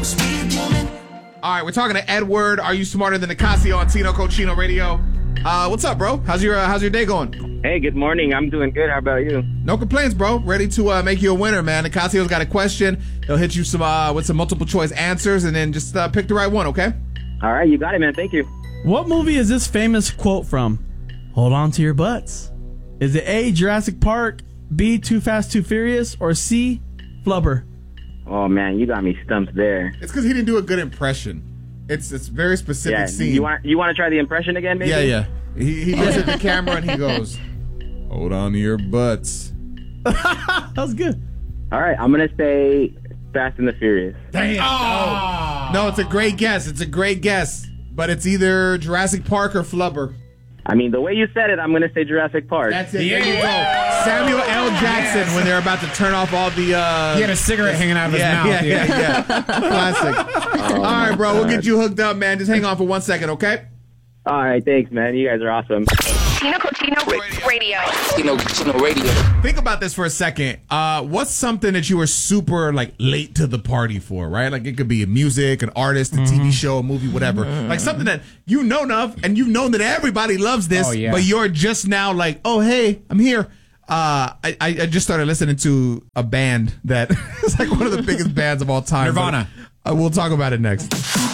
All right, we're talking to Edward. Are you smarter than Nicasio on Tino Cochino Radio? What's up, bro? How's your day going? Hey, good morning. I'm doing good. How about you? No complaints, bro. Ready to make you a winner, man. Nicasio's got a question. He'll hit you with some multiple choice answers, and then just pick the right one, okay? All right, you got it, man. Thank you. What movie is this famous quote from? Hold on to your butts. Is it A, Jurassic Park, B, Too Fast, Too Furious, or C, Flubber? Oh, man, you got me stumped there. It's because he didn't do a good impression. It's very specific scene. You want to try the impression again, maybe? Yeah. He looks at the camera and he goes, hold on to your butts. That was good. All right, I'm going to say Fast and the Furious. Damn. Oh. No, it's a great guess. But it's either Jurassic Park or Flubber. I mean, the way you said it, I'm going to say Jurassic Park. That's it. There you go. Samuel L. Jackson, when they're about to turn off all the... He had a cigarette hanging out of his mouth. Yeah. Classic. All right, bro. We'll get you hooked up, man. Just hang on for 1 second, okay? All right, thanks, man. You guys are awesome. Tino Cochino Radio. Tino Cochino Radio. Think about this for a second. What's something that you were super late to the party for, right? Like it could be a music, an artist, a TV show, a movie, whatever. Like something that you know of and you've known that everybody loves this, but you're just now like, oh, hey, I'm here. I just started listening to a band that is like one of the biggest bands of all time. Nirvana. We'll talk about it next.